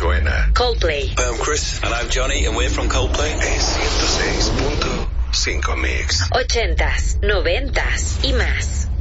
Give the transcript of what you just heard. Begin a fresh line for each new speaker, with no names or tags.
suena.
Coldplay.
I'm Chris. And I'm Johnny, and we're from Coldplay.
Es 106.5 Mix.
80s, 90s y más.